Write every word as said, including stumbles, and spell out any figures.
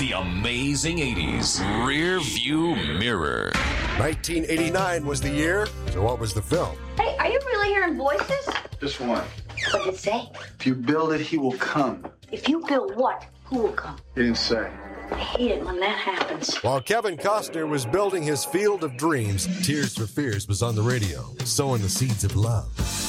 The amazing eighties Rear View Mirror. nineteen eighty-nine was the year, so what was the film? Hey, are you really hearing voices? Just one. What did it say? If you build it, he will come. If you build what, who will come? He didn't say. I hate it when that happens. While Kevin Costner was building his field of dreams, Tears for Fears was on the radio, sowing the seeds of love.